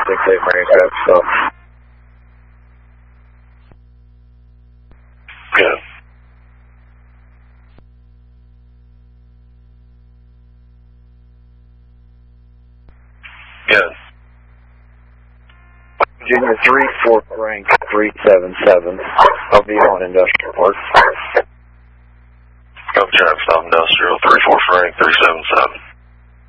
68 Frank, so. Good. Good. Junior 3-4 Frank 377. I'll be on Industrial Park. Go Jack, stop Industrial 3-4 Frank 377.